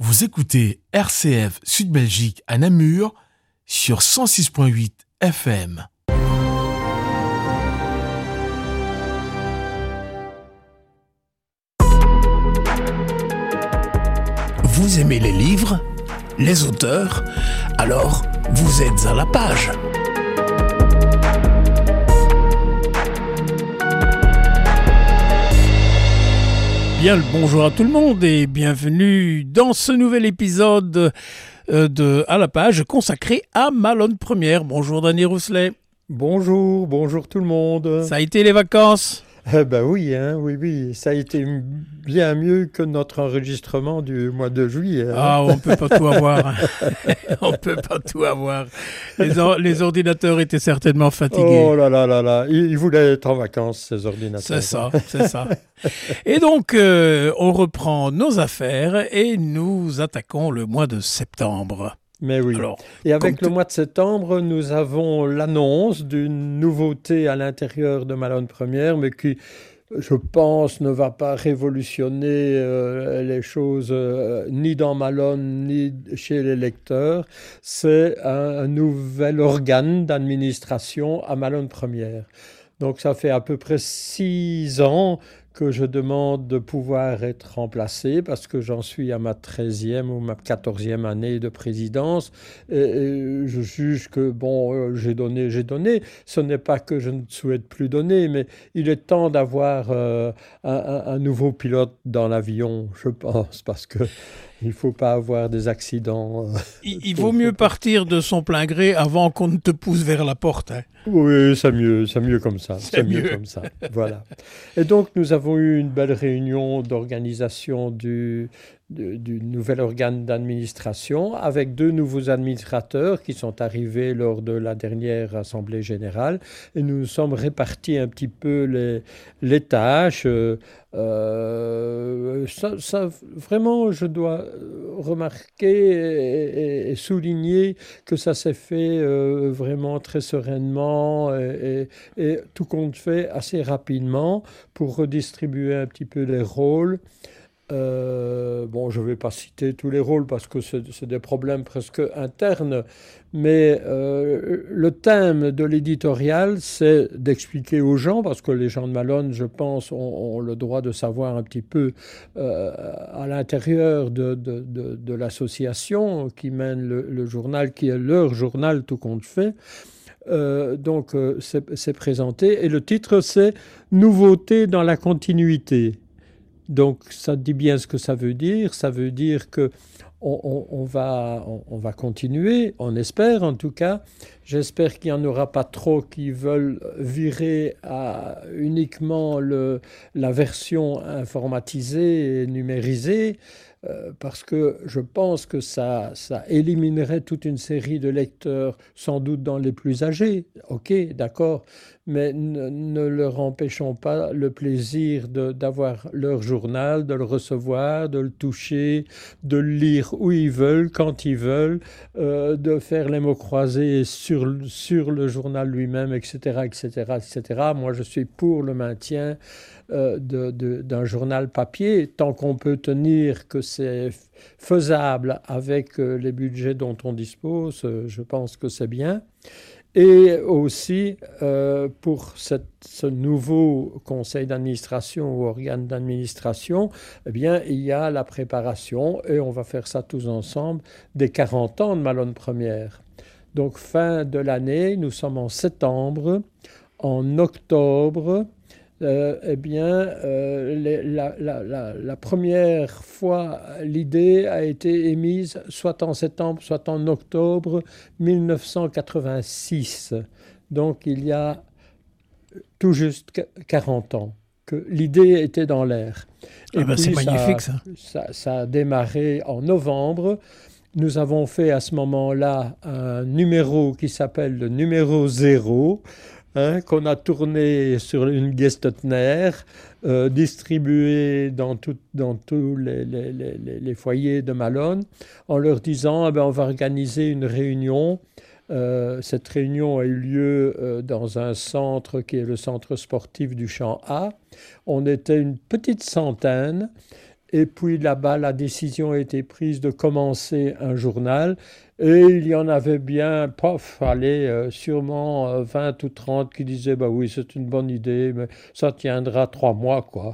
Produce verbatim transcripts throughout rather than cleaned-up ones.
Vous écoutez R C F Sud Belgique à Namur sur cent six virgule huit F M. Vous aimez les livres, les auteurs? Alors, vous êtes à la page. Bien le bonjour à tout le monde et bienvenue dans ce nouvel épisode de À la page consacré à Malone Première. Bonjour Dany Rousselet. Bonjour, bonjour tout le monde. Ça a été les vacances? Eh ben oui, hein, oui, oui, ça a été bien mieux que notre enregistrement du mois de juillet. Hein. Ah, on peut pas tout avoir. On peut pas tout avoir. Les, or- les ordinateurs étaient certainement fatigués. Oh là là là là, ils, ils voulaient être en vacances, ces ordinateurs. C'est ça, c'est ça. Et donc, euh, on reprend nos affaires et nous attaquons le mois de septembre. Mais oui. Alors, et avec le tout... mois de septembre, nous avons l'annonce d'une nouveauté à l'intérieur de Malone Première, mais qui, je pense, ne va pas révolutionner euh, les choses euh, ni dans Malone ni chez les lecteurs. C'est un, un nouvel organe d'administration à Malone Première. Donc ça fait à peu près six ans que je demande de pouvoir être remplacé parce que j'en suis à ma treizième ou ma quatorzième année de présidence et, et je juge que bon, euh, j'ai donné, j'ai donné. Ce n'est pas que je ne souhaite plus donner, mais il est temps d'avoir euh, un, un, un nouveau pilote dans l'avion, je pense, parce que il ne faut pas avoir des accidents. Euh, il, il vaut mieux partir de son plein gré avant qu'on ne te pousse vers la porte. Hein. Oui, c'est mieux, c'est mieux comme ça. C'est, c'est mieux. mieux comme ça. Voilà. Et donc, nous avons eu une belle réunion d'organisation du, du, du nouvel organe d'administration avec deux nouveaux administrateurs qui sont arrivés lors de la dernière Assemblée générale. Et nous nous sommes répartis un petit peu les, les tâches. Euh, euh, ça, ça, vraiment, je dois remarquer et, et, et souligner que ça s'est fait euh, vraiment très sereinement et, et, et tout compte fait assez rapidement pour redistribuer un petit peu les rôles. Euh, bon, je ne vais pas citer tous les rôles parce que c'est, c'est des problèmes presque internes, mais euh, le thème de l'éditorial, c'est d'expliquer aux gens, parce que les gens de Malone, je pense, ont, ont le droit de savoir un petit peu euh, à l'intérieur de, de, de, de l'association qui mène le, le journal, qui est leur journal tout compte fait. Euh, donc, euh, c'est, c'est présenté. Et le titre, c'est « Nouveauté dans la continuité ». Donc, ça dit bien ce que ça veut dire. Ça veut dire que on, on, on, va, on, on va continuer, on espère en tout cas. J'espère qu'il n'y en aura pas trop qui veulent virer à uniquement le, la version informatisée et numérisée. Euh, parce que je pense que ça, ça éliminerait toute une série de lecteurs, sans doute dans les plus âgés, ok, d'accord, mais ne, ne leur empêchons pas le plaisir de, d'avoir leur journal, de le recevoir, de le toucher, de le lire où ils veulent, quand ils veulent, euh, de faire les mots croisés sur, sur le journal lui-même, et cetera, et cetera, et cetera. Moi, je suis pour le maintien euh, de, de, d'un journal papier, tant qu'on peut tenir que c'est faisable avec les budgets dont on dispose, je pense que c'est bien. Et aussi, euh, pour cette, ce nouveau conseil d'administration ou organe d'administration, eh bien, il y a la préparation, et on va faire ça tous ensemble, des quarante ans de Malone Première. Donc, fin de l'année, nous sommes en septembre, en octobre, Euh, eh bien, euh, les, la, la, la, la première fois, l'idée a été émise soit en septembre, soit en octobre mille neuf cent quatre-vingt-six. Donc, il y a tout juste quarante ans que l'idée était dans l'air. Et ah ben c'est magnifique, ça. Ça, ça a démarré en novembre. Nous avons fait à ce moment-là un numéro qui s'appelle le numéro zéro. Hein, qu'on a tourné sur une Gestetner, euh, distribué dans, tout, dans tous les, les, les, les foyers de Malone, en leur disant eh ben, on va organiser une réunion. Euh, cette réunion a eu lieu euh, dans un centre qui est le centre sportif du Champ A. On était une petite centaine Et puis là-bas, la décision a été prise de commencer un journal. Et il y en avait bien, pof, allez, euh, sûrement euh, vingt ou trente qui disaient, bah oui, c'est une bonne idée, mais ça tiendra trois mois, quoi.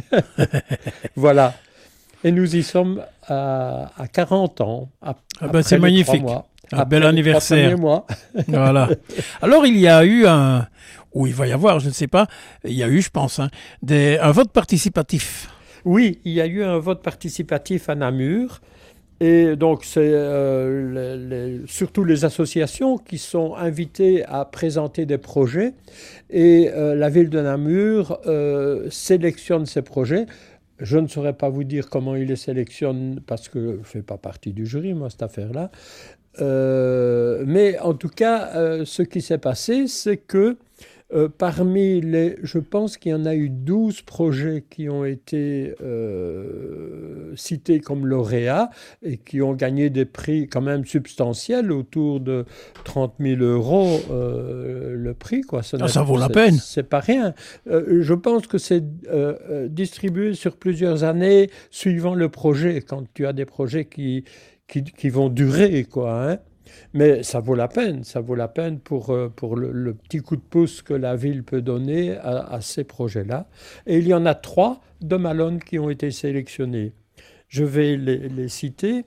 Voilà. Et nous y sommes à, à quarante ans. À, ah ben c'est magnifique. Mois, un bel anniversaire. Mois. Voilà. Alors, il y a eu un, ou il va y avoir, je ne sais pas, il y a eu, je pense, hein, des, un vote participatif. Oui, il y a eu un vote participatif à Namur. Et donc, c'est euh, les, les, surtout les associations qui sont invitées à présenter des projets. Et euh, la ville de Namur euh, sélectionne ces projets. Je ne saurais pas vous dire comment il les sélectionne parce que je ne fais pas partie du jury, moi, cette affaire-là. Euh, mais en tout cas, euh, ce qui s'est passé, c'est que euh, parmi les... Je pense qu'il y en a eu douze projets qui ont été euh, cités comme lauréats et qui ont gagné des prix quand même substantiels, autour de trente mille euros euh, le prix, quoi. Ça, ah, ça vaut la peine. C'est pas rien. Euh, je pense que c'est euh, distribué sur plusieurs années suivant le projet, quand tu as des projets qui... Qui, qui vont durer, quoi. Hein. Mais ça vaut la peine, ça vaut la peine pour, pour le, le petit coup de pouce que la ville peut donner à, à ces projets-là. Et il y en a trois de Malone qui ont été sélectionnés. Je vais les, les citer.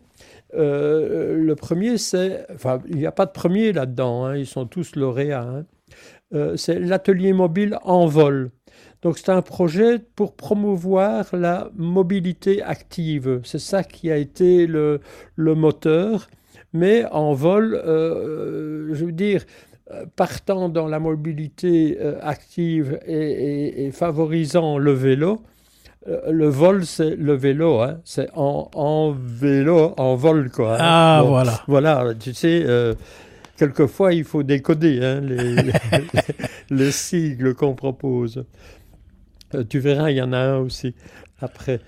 Euh, le premier, c'est... Enfin, il n'y a pas de premier là-dedans, hein, ils sont tous lauréats. Hein. Euh, c'est l'atelier mobile en vol. Donc, c'est un projet pour promouvoir la mobilité active. C'est ça qui a été le, le moteur. Mais en vol, euh, je veux dire, partant dans la mobilité euh, active et, et, et favorisant le vélo, euh, le vol, c'est le vélo. Hein, c'est en, en vélo, en vol, quoi. Hein. Ah, bon, voilà. Voilà, tu sais... Euh, quelquefois, il faut décoder hein, les, les, les sigles qu'on propose. Euh, tu verras, il y en a un aussi après.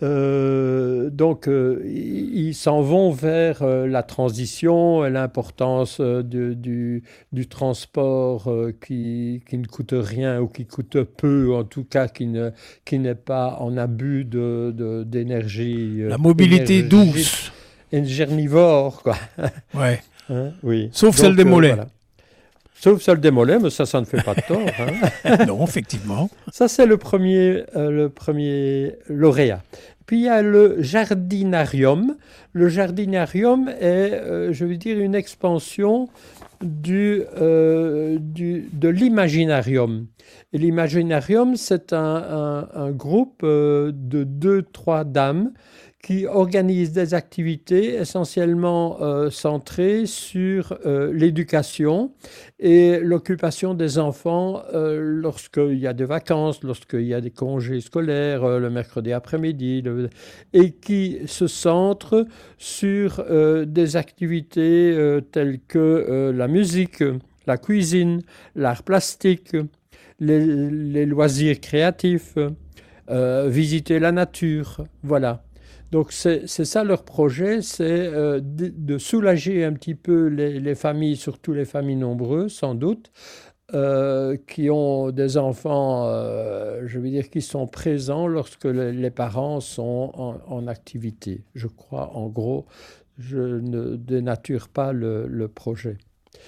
Euh, donc, euh, ils s'en vont vers euh, la transition et l'importance euh, de, du, du transport euh, qui, qui ne coûte rien ou qui coûte peu, en tout cas qui, ne, qui n'est pas en abus de, de, d'énergie. La mobilité énergie, douce. Énergivore, quoi. Ouais. Hein, oui. Sauf donc, celle des mollets. Euh, voilà. Sauf celle des mollets, mais ça, ça ne fait pas de tort. Hein. Non, effectivement. Ça, c'est le premier, euh, le premier lauréat. Puis, il y a le jardinarium. Le jardinarium est, euh, je veux dire, une expansion du, euh, du, de l'imaginarium. Et l'imaginarium, c'est un, un, un groupe euh, de deux, trois dames qui organise des activités essentiellement euh, centrées sur euh, l'éducation et l'occupation des enfants euh, lorsqu'il y a des vacances, lorsqu'il y a des congés scolaires, euh, le mercredi après-midi, le, et qui se centrent sur euh, des activités euh, telles que euh, la musique, la cuisine, l'art plastique, les, les loisirs créatifs, euh, visiter la nature, voilà. Donc, c'est, c'est ça leur projet, c'est euh, de, de soulager un petit peu les, les familles, surtout les familles nombreuses, sans doute, euh, qui ont des enfants, euh, je veux dire, qui sont présents lorsque le, les parents sont en, en activité. Je crois, en gros, je ne dénature pas le, le projet.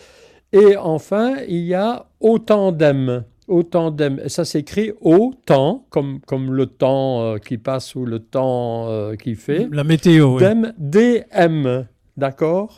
Et enfin, il y a Au tandem. Au tandem, ça s'écrit au temps, comme, comme le temps euh, qui passe ou le temps euh, qui fait. La météo, Dem, oui. D M, d'accord ?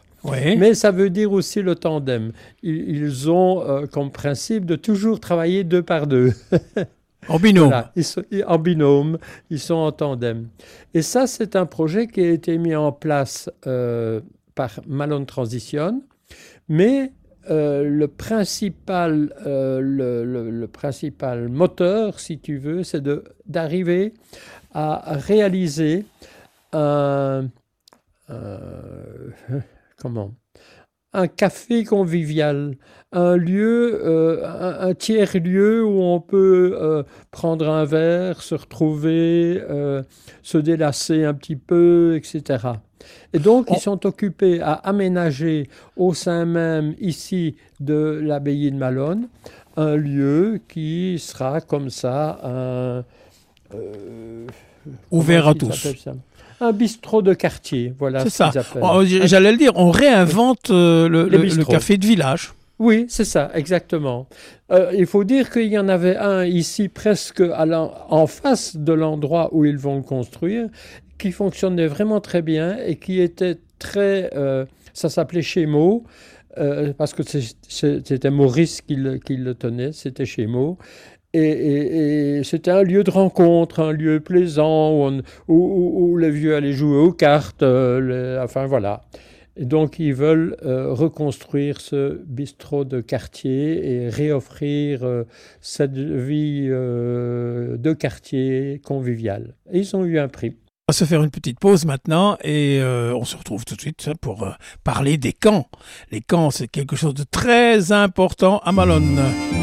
Oui. Mais ça veut dire aussi le tandem. Ils, ils ont euh, comme principe de toujours travailler deux par deux. En binôme. Voilà, ils sont, en binôme, ils sont en tandem. Et ça, c'est un projet qui a été mis en place euh, par Malone Transition, mais... Euh, le, principal, euh, le, le, le principal moteur, si tu veux, c'est de, d'arriver à réaliser un, un, comment, un café convivial, un lieu, euh, un, un tiers-lieu où on peut euh, prendre un verre, se retrouver, euh, se délasser un petit peu, et cetera. Et donc, oh. ils sont occupés à aménager au sein même, ici, de l'abbaye de Malone, un lieu qui sera comme ça, un, euh, Ouvert à Comment tous. ils appellent ça ? Un bistrot de quartier, voilà. C'est ce ça. qu'ils appellent. Oh, J'allais le dire, on réinvente euh, le, Les le- le bistrots. café de village. Oui, c'est ça, exactement. Euh, il faut dire qu'il y en avait un ici presque à l'en- en face de l'endroit où ils vont le construire, qui fonctionnait vraiment très bien et qui était très... euh, ça s'appelait Chez Mo, euh, parce que c'est- c'est- c'était Maurice qui le, qui le tenait, c'était Chez Mo. Et, et- et c'était un lieu de rencontre, un lieu plaisant où, on- où- où- où les vieux allaient jouer aux cartes, euh, les- enfin voilà. Et donc, ils veulent euh, reconstruire ce bistrot de quartier et réoffrir euh, cette vie euh, de quartier conviviale. Et ils ont eu un prix. On va se faire une petite pause maintenant et euh, on se retrouve tout de suite hein, pour euh, parler des camps. Les camps, c'est quelque chose de très important à Malone.